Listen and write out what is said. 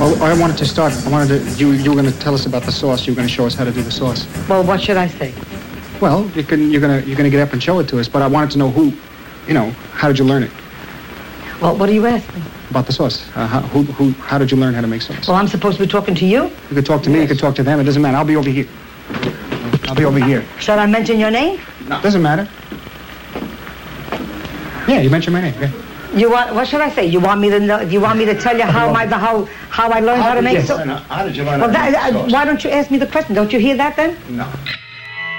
Well, I wanted to start. You were going to tell us about the sauce. You were going to show us how to do the sauce. Well, what should I say? Well, you're going to get up and show it to us, but I wanted to know how did you learn it? Well, what are you asking? About the sauce. How did you learn how to make sauce? Well, I'm supposed to be talking to you? You could talk to me, you could talk to them. It doesn't matter. I'll be over here. Shall I mention your name? No. Doesn't matter. Yeah, you mentioned my name. Yeah. What should I say? You want me to know? You want me to tell you how I learned how to make sauce? How did you learn Well, why don't you ask me the question? Don't you hear that then? No.